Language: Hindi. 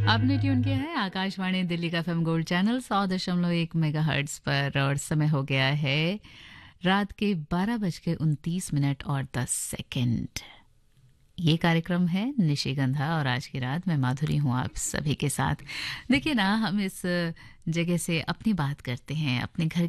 आपने ट्यून किया है आकाशवाणी दिल्ली का एफएम गोल्ड चैनल 100.1 मेगाहर्ट्ज पर और समय हो गया है रात के 12:29 और 10 सेकंड। ये कार्यक्रम है निशिगंधा और आज की रात मैं माधुरी हूँ आप सभी के साथ। देखिए ना, हम इस जगह से अपनी बात करते हैं, अपने घर